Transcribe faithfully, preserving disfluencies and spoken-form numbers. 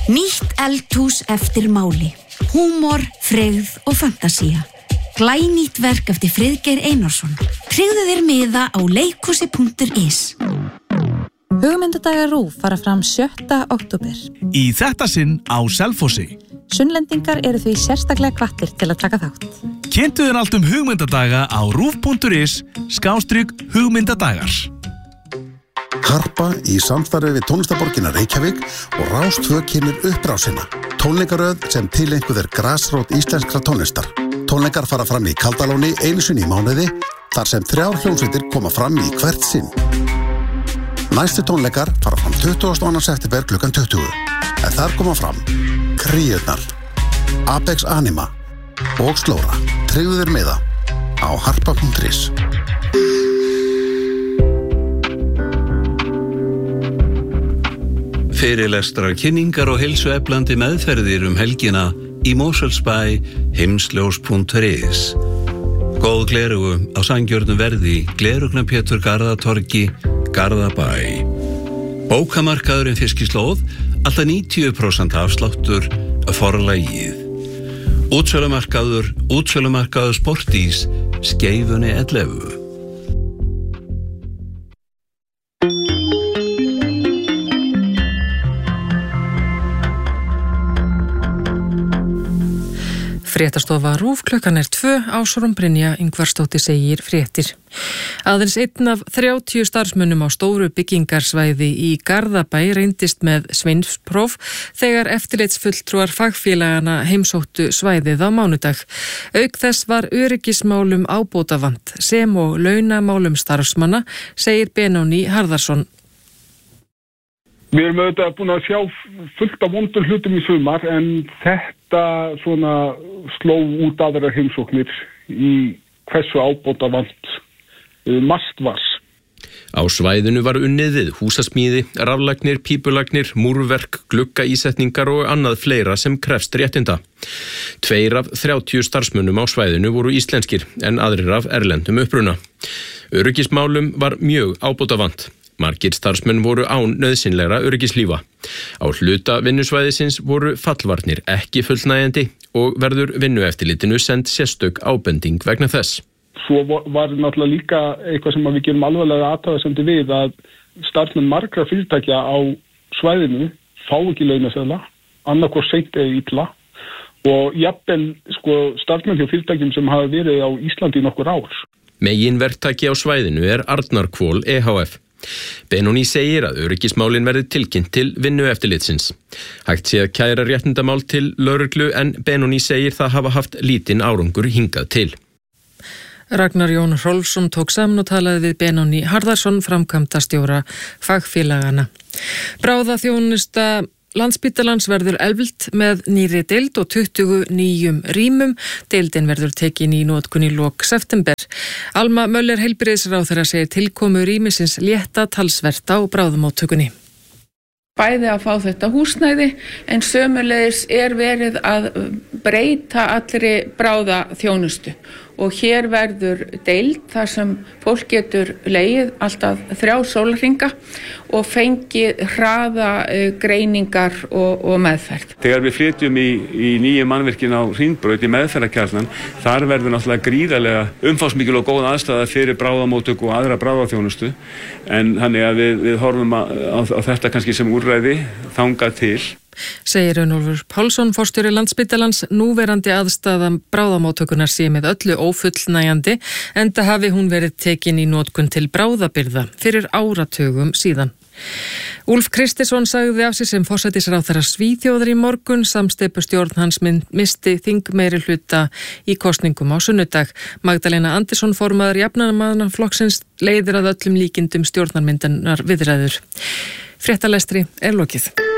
Nýtt eldhús eftir máli. Húmor, freyð og fantasía. Glænýtt verk eftir Friðgeir Einarsson. Tryggðu þér miða á leikhúsi punktur is. Hugmyndadagar RÚV fara fram sjötta október. Í þetta sinn á Selfossi. Sunnlendingar eru því sérstaklega hvattir til að taka þátt. Kynntu þér allt um hugmyndadaga á rúv punktur is skástrík hugmyndadagar. Harpa í samstarfi við tónlistarborgina Reykjavík og Rás tvö kynnir upprásina. Tónleikaröð sem tileinkuð er grasrót íslenskra tónlistar. Tónleikar fara fram í Kaldalóni einu sinni í mánuði, þar sem þrjár hljómsveitir koma fram í hvert sinn. Næstu tónleikar fara fram tuttugasta og annan september klukkan tuttugu. En þar koma fram Kríurnar, Apex Anima og Slóra. Tryggðu þér miða á harpa punktur is. Fyrirlestrar, kynningar og heilsueflandi meðferðir um helgina í Mosfellsbæ, heimsljós punktur is. Góð glerugu á sanngjörnum verði, Glerugnapétur Garðatorgi, Garðabæ. Bókamarkaðurinn Fiskislóð, alltaf níutíu prósent afsláttur Forlagið. Útsölumarkaður, útsölumarkaður Sportís, Skeifunni ellefu. Fréttastofa RÚV, klukkan er tvö, Ásrún Brynja Ingvarsdóttir segir fréttir. Aðeins einn af þrjátíu starfsmönnum á stóru byggingarsvæði í Garðabæ reyndist með sveinspróf þegar eftirlitsfulltrúar fagfélagana heimsóttu svæðið á mánudag. Auk þess var öryggismálum ábótavant sem og launamálum starfsmanna, segir Benóni Harðarsson. Við erum auðvitað búin að sjá fullt af vondum hlutum í sumar en þetta svona sló út aðra heimsóknir í hversu ábótavant margt var. Á svæðinu var unnið við húsasmíði, raflagnir, pípulagnir, múrverk, gluggaísetningar og annað fleira sem krefst réttinda. Tveir af þrjátíu starfsmönnum á svæðinu voru íslenskir en aðrir af erlendum uppruna. Öryggismálum var mjög ábótavant. Margir starfsmenn voru án nauðsynlegra öryggislífa. Á hluta vinnusvæðisins voru fallvarnir ekki fullnægjandi og verður vinnueftirlitinu send sérstök ábending vegna þess. Svo var náttúrulega líka eitthvað sem við gerum alvarlega athugasemdir við að starfsmenn margra fyrirtækja á svæðinu fá ekki launaseðla, annarkvort seint eða illa og jafnvel sko, starfsmenn hjá fyrirtækjum sem hafa verið á Íslandi í nokkur ár. Meginverktaki á svæðinu er Arnarhvol E H F. Benóni segir að öryggismálin verði tilkynnt til vinnueftirlitsins. Hægt sé að kæra réttindamál til lögreglu en Benóni segir það hafa haft lítinn árangur hingað til. Ragnar Jón Hrólfsson tók saman og talaði við Benóni Harðarsson, framkvæmdastjóra fagfélagana. Bráðaþjónusta Landspítalans verður efld með nýrri deild og tuttugu nýjum rýmum. Deildin verður tekin í notkun í lok september. Alma Möller heilbrigðisráðherra segir tilkomu rýmisins létta talsvert á bráðamóttökunni. Bæði að fá þetta húsnæði en sömulegis er verið að breyta allri bráðaþjónustu og hér verður deild þar sem fólk getur legið alltaf þrjá sólarhringa og fengið hraða greiningar og, og meðferð. Þegar við flytjum í, í nýju mannvirkin á Hringbraut í meðferðarkjarnan, þar verður náttúrulega gríðarlega umfangsmikil og góð aðstæða fyrir bráðamóttöku og aðra bráðaþjónustu en þannig að við, við horfum á, á, á þetta kannski sem úrræði þangað til. Segir Runólfur Pálsson, forstjóri Landspítalans, núverandi aðstaða bráðamóttökunar sé með öllu ófullnægjandi enda hafi hún verið tekin í notkun til bráðabirgða fyrir áratugum síðan. Úlf Kristersson sagði af sig sem forsætisráðherra Svíþjóðar í morgun, samsteypustjórn hans misti þingmeirihluta í kosningum á sunnudag. Magdalena Andersson, formaður Jafnaðarmannaflokksins, leiðir að öllum líkindum stjórnarmyndunar viðræður. Fréttalestri er lokið.